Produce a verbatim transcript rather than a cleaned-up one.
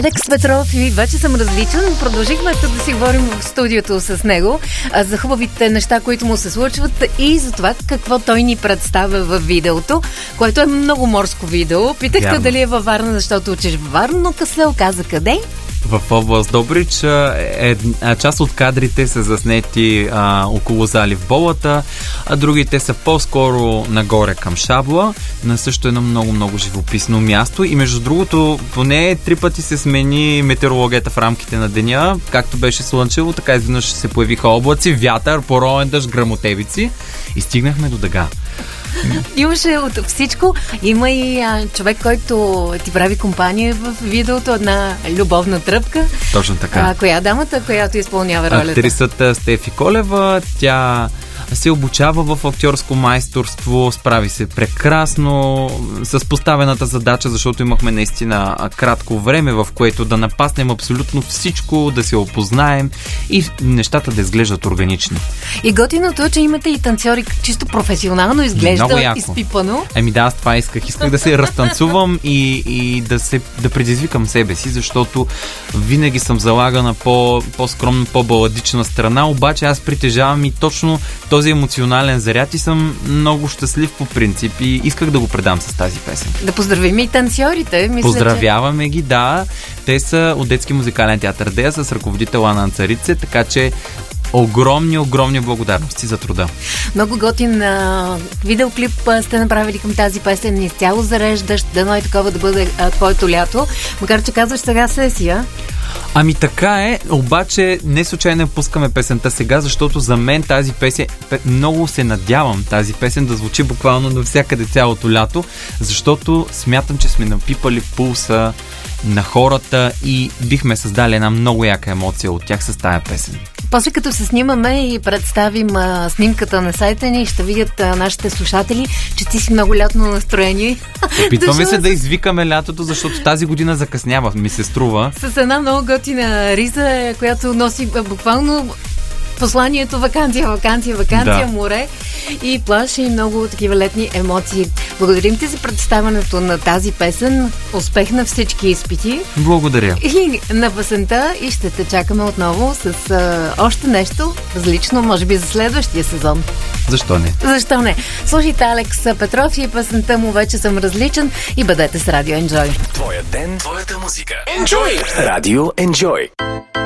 Алекс Петров и вече съм различен. Продължихме тук да си говорим в студиото с него а, за хубавите неща, които му се случват и за това какво той ни представя в видеото, което е много морско видео. Питахте Явно. дали е във Варна, защото учиш във Варна, но къде оказа къде? В област Добрич е, е, част от кадрите са заснети а, около залив Болата, а другите са по-скоро нагоре към Шабла, на също едно много-много живописно място. И между другото, поне три пъти се смени метеорологията в рамките на деня. Както беше слънчево, така изведнъж се появиха облаци, вятър, поровен дъжд, гръмотевици и стигнахме до дъга. Имаше от всичко. Има и а, човек, който ти прави компания в видеото, една любовна тръпка. Точно така. А, коя е дамата, която изпълнява ролята? Актрисата Стефи Колева. Тя се обучава в актьорско майсторство, справи се прекрасно с поставената задача, защото имахме наистина кратко време, в което да напаснем абсолютно всичко, да се опознаем и нещата да изглеждат органично. И готиното е, че имате и танцори, чисто професионално изглежда изпипано. Еми да, аз това исках. Исках да се разтанцувам и, и да, се, да предизвикам себе си, защото винаги съм залагана по, по-скромна, по-баладична страна, обаче аз притежавам и точно този емоционален заряд и съм много щастлив по принцип и исках да го предам с тази песен. Да поздравим и танцорите. Мисля, Поздравяваме че... ги, да. Те са от Детски музикален театър Дея с ръководител Ана Анцарице, така че огромни, огромни благодарности за труда. Много готин а, видеоклип а, сте направили към тази песен, изцяло зареждащ, дано и такова да бъде а, твоето лято, макар че казваш сега сесия. Ами така е, обаче не случайно пускаме песента сега, защото за мен тази песен, много се надявам тази песен да звучи буквално навсякъде цялото лято, защото смятам, че сме напипали пулса на хората и бихме създали една много яка емоция от тях с тая песен. После като се снимаме и представим а, снимката на сайта ни, ще видят а, нашите слушатели, че ти си много лятно настроение. Опитваме се да извикаме лятото, защото тази година закъснява, ми се струва. С една много готина риза, която носи а, буквално посланието ваканция, ваканция, ваканция, да. Море и плаж и много такива летни емоции. Благодарим ти за представянето на тази песен. Успех на всички изпити. Благодаря. И на песента и ще те чакаме отново с а, още нещо различно, може би за следващия сезон. Защо не? Защо не? Слушайте Алекс Петров и песента му "Вече съм различен" и бъдете с Радио Enjoy. Твоя ден, твоята музика. Enjoy! Радио Enjoy.